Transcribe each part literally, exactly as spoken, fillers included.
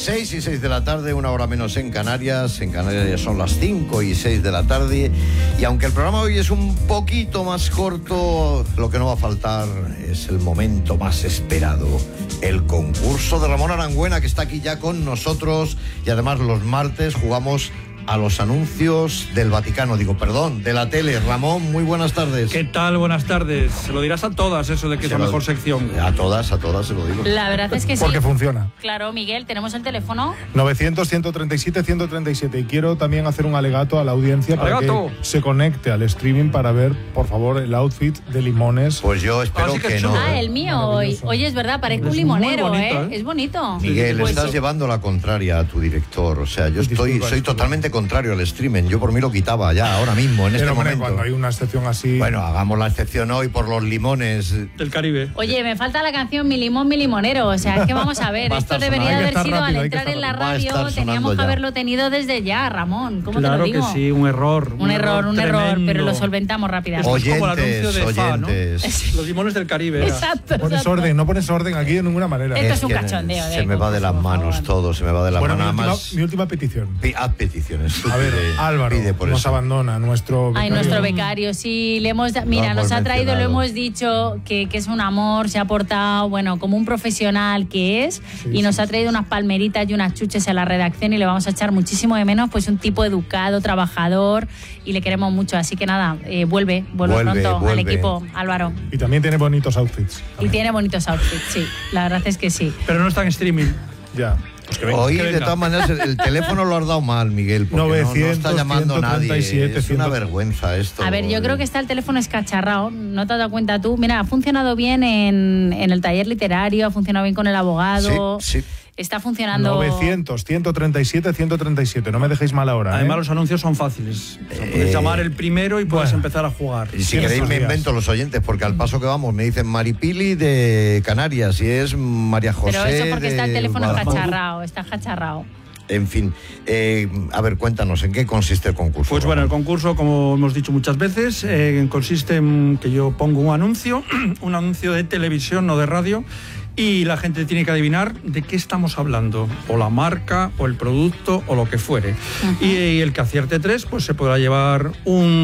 seis y seis de la tarde, una hora menos en Canarias. En Canarias ya son las cinco y seis de la tarde. Y aunque el programa hoy es un poquito más corto, lo que no va a faltar es el momento más esperado. El concurso de Ramón Arangüena, que está aquí ya con nosotros. Y además los martes jugamos a los anuncios del Vaticano, digo, perdón, de la tele. Ramón, muy buenas tardes. ¿Qué tal? Buenas tardes. Se lo dirás a todas, eso de que es la mejor sección. A todas, a todas se lo digo. La verdad es que sí. Porque funciona. Claro, Miguel, tenemos el teléfono. novecientos, ciento treinta y siete, ciento treinta y siete. Y quiero también hacer un alegato a la audiencia para ¡Alegato! que se conecte al streaming para ver, por favor, el outfit de Limones. Pues yo espero Así que que chulo. no. Ah, el mío hoy. Oye, es verdad, parezco un Es limonero, muy bonito, ¿eh? ¿eh? Es bonito. Miguel, Pues estás sí. llevando la contraria a tu director. O sea, yo estoy, Disculpa, soy disculpa. totalmente contrario al streaming. Yo por mí lo quitaba ya, ahora mismo, en este Pero, hombre, momento. cuando hay una excepción así... Bueno, hagamos la excepción hoy por los limones. Del Caribe. Oye, me falta la canción Mi limón, mi limonero. O sea, es que vamos a ver. Va a Esto estar debería sonando. haber Hay que sido estar al rápido, hay que entrar estar en la rápido. Va a radio. estar sonando Teníamos que ya. haberlo tenido desde ya, Ramón. ¿Cómo Claro te lo digo? que sí, un error. Un, error, un error, tremendo. pero lo solventamos rápidamente. Esto es como el Oyentes, anuncio de Fa, ¿no? oyentes. Los limones del Caribe. era. Exacto. Pones exacto. orden, no pones orden aquí de ninguna manera. Esto es un que cachondeo, Se eh, me va de las por manos favor. todo, se me va de las Bueno, mi manos. Nada última, más. mi última petición. Pi- Haz peticiones. tú A ver, pide- Álvaro pide por nos eso. abandona, nuestro Ay, becario. nuestro becario, sí, le hemos, da- mira, hemos nos ha traído, lo mencionado. hemos dicho, que, que es un amor, se ha portado, bueno, como un profesional que es, Sí, y nos sí, ha traído unas palmeritas y unas chuches a la redacción y le vamos a echar muchísimo de menos, pues un tipo educado, trabajador, y le queremos mucho, así que nada, eh, vuelve, vuelve, Vuelve, pronto al vuelve. equipo, Álvaro. Y también tiene bonitos outfits. Y también. tiene bonitos outfits, sí, la verdad es que sí. Pero no está en streaming. Ya. Hoy, que de venga. todas maneras, el, el teléfono lo has dado mal, Miguel, porque no- no, novecientos, está llamando nadie. ciento treinta y siete, Es una ciento- vergüenza esto. A ver, yo creo que está el teléfono escacharrado, ¿no te has dado cuenta tú? Mira, ha funcionado bien en, en el taller literario, ha funcionado bien con el abogado. Sí, sí. Está funcionando. novecientos, ciento treinta y siete, ciento treinta y siete. No me dejéis mal ahora. Además, ¿eh? los anuncios son fáciles. O sea, Eh, puedes llamar el primero y puedes bueno. empezar a jugar. Y si Tienes queréis tus me días. invento los oyentes, porque al paso que vamos me dicen Maripili de Canarias y es María José. Pero eso porque está el de teléfono Badajoz. escacharrado, está escacharrado. En fin, eh, a ver, cuéntanos, ¿en qué consiste el concurso? Pues bueno, el concurso, como hemos dicho muchas veces, eh, consiste en que yo pongo un anuncio, un anuncio de televisión, no de radio, y la gente tiene que adivinar de qué estamos hablando, o la marca, o el producto, o lo que fuere. y, y el que acierte tres, pues se podrá llevar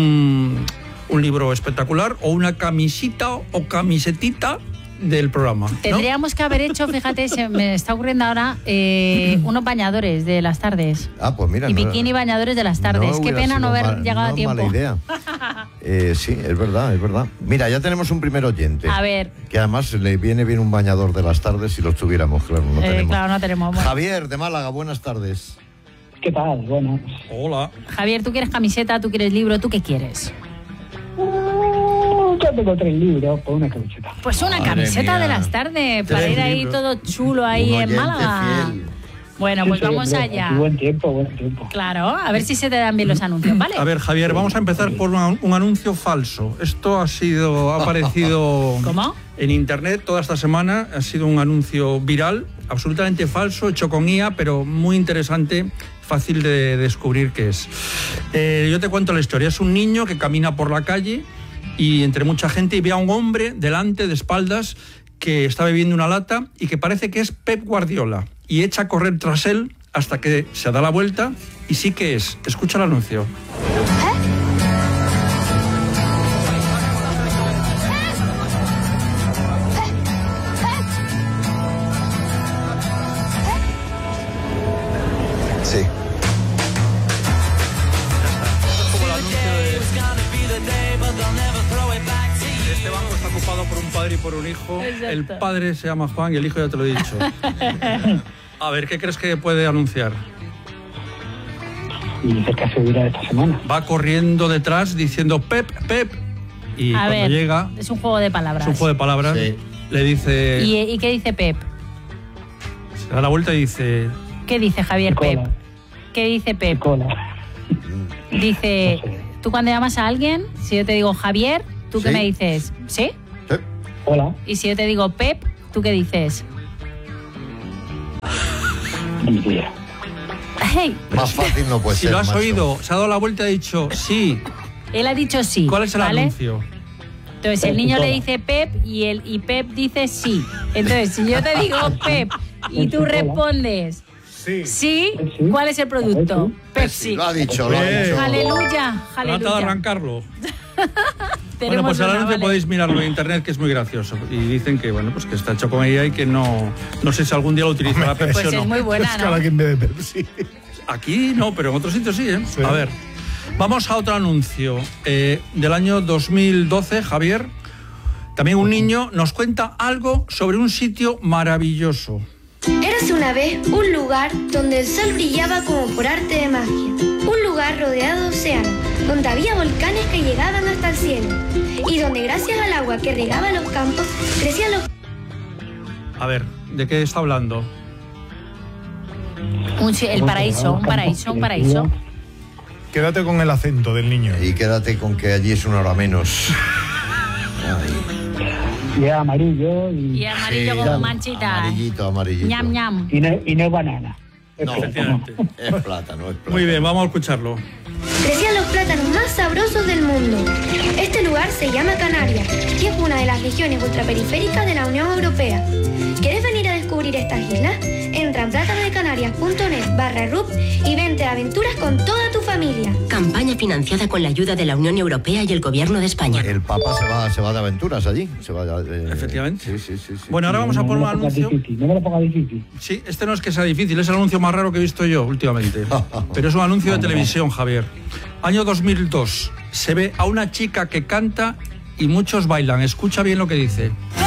un, un libro espectacular, o una camisita o camisetita del programa, ¿no? Tendríamos que haber hecho, fíjate, se me está ocurriendo ahora, eh, unos bañadores de las tardes. Ah, pues mira. Y no- bikini bañadores de las tardes. no Qué hubiera pena sido no haber mal- llegado no a tiempo. mala idea. Eh, sí, es verdad, es verdad. Mira, ya tenemos un primer oyente. A ver. Que además le viene bien un bañador de las tardes si los tuviéramos, claro, no Eh, tenemos. claro, no tenemos. Bueno. Javier, de Málaga, buenas tardes. ¿Qué tal? Bueno, Hola. Javier, ¿tú quieres camiseta? ¿Tú quieres libro? ¿Tú qué quieres? yo tengo tres libros por una camiseta. Pues una Madre camiseta mía. de las tardes, para Tres ir ahí libros. todo chulo ahí Un en oyente Málaga. fiel. Bueno, Sí, pues sí, vamos hombre, allá. aquí Buen tiempo, buen tiempo. Claro, a ver si se te dan bien los anuncios, ¿vale? A ver, Javier, vamos a empezar por una- un anuncio falso. Esto ha sido, ha aparecido ¿Cómo? en internet toda esta semana. Ha sido un anuncio viral, absolutamente falso, hecho con I A, pero muy interesante, fácil de descubrir qué es. Eh, yo te cuento la historia. Es un niño que camina por la calle y entre mucha gente y ve a un hombre delante, de espaldas, que está bebiendo una lata y que parece que es Pep Guardiola. Y echa a correr tras él hasta que se da la vuelta y sí que es. Escucha el anuncio. Sí. Como el anuncio de... Este banco está ocupado por un padre y por un hijo. Exacto. El padre se llama Juan y el hijo ya te lo he dicho. A ver, ¿qué crees que puede anunciar? Y dice que se dirá esta semana. Va corriendo detrás diciendo Pep, Pep. Y A cuando ver, llega, es un juego de palabras. es un juego de palabras, Sí. le dice... ¿Y, ¿Y qué dice Pep? Se da la vuelta y dice... ¿Qué dice Javier Pep? Cola. ¿Qué dice Pep? Cola. Dice, No sé. tú cuando llamas a alguien, si yo te digo Javier, ¿tú qué Sí. me dices? ¿Sí? Sí. Hola. Y si yo te digo Pep, ¿tú qué dices? Ni idea. Hey, Más fácil no puede Si ser. lo has macho. oído, se ha dado la vuelta y ha dicho sí. él ha dicho sí. ¿Cuál es el ¿vale? anuncio? Entonces el niño le dice Pep y, el, y Pep dice sí. Entonces si yo te digo Pep y tú respondes Sí. Sí. Pepsi. ¿Cuál es el producto? Pepsi. Lo ha dicho, lo ha Bien. dicho. Aleluya, Trata de aleluya. arrancarlo. Bueno, Tenemos pues el una, anuncio vale. podéis mirarlo en internet, que es muy gracioso. Y dicen que, bueno, pues que está hecho con ella y que no, no sé si algún día lo utilizará Pepsi Pues o es no. muy buena, Es que ¿no? ahora que en vez de Pepsi. Aquí no, pero en otros sitios sí, ¿eh? Sí. A ver, vamos a otro anuncio eh, del año dos mil doce, Javier. También un niño nos cuenta algo sobre un sitio maravilloso. Érase una vez un lugar donde el sol brillaba como por arte de magia. Un lugar rodeado de océano, donde había volcanes que llegaban hasta el cielo. Y donde gracias al agua que regaba los campos, crecían los... A ver, ¿de qué está hablando? Un si- el paraíso, un paraíso, un paraíso. Quédate con el acento del niño. Y quédate con que allí es una hora menos. Ay, Y es amarillo y, Y amarillo sí, con manchitas. Amarillito, amarillito. Ñam, ñam. y, no, y no es banana. Es No, plátano. Efectivamente. es plátano, es plátano. Muy bien, vamos a escucharlo. Crecían los plátanos más sabrosos del mundo. Este lugar se llama Canarias y es una de las regiones ultraperiféricas de la Unión Europea. ¿Quieres venir a descubrir estas islas? Entra en plátanodecanarias.net barra R U P y vente a aventuras con toda tu familia. Campaña financiada con la ayuda de la Unión Europea y el Gobierno de España. El Papa se va, se va de aventuras allí. Se va de- Efectivamente. Sí, sí, sí, sí. Bueno, ahora vamos a No poner me un lo pongas anuncio. difícil, no me lo pongas difícil. Sí, este no es que sea difícil, es el anuncio más raro que he visto yo últimamente. Pero es un anuncio de televisión, Javier. Año dos mil dos. Se ve a una chica que canta y muchos bailan. Escucha bien lo que dice.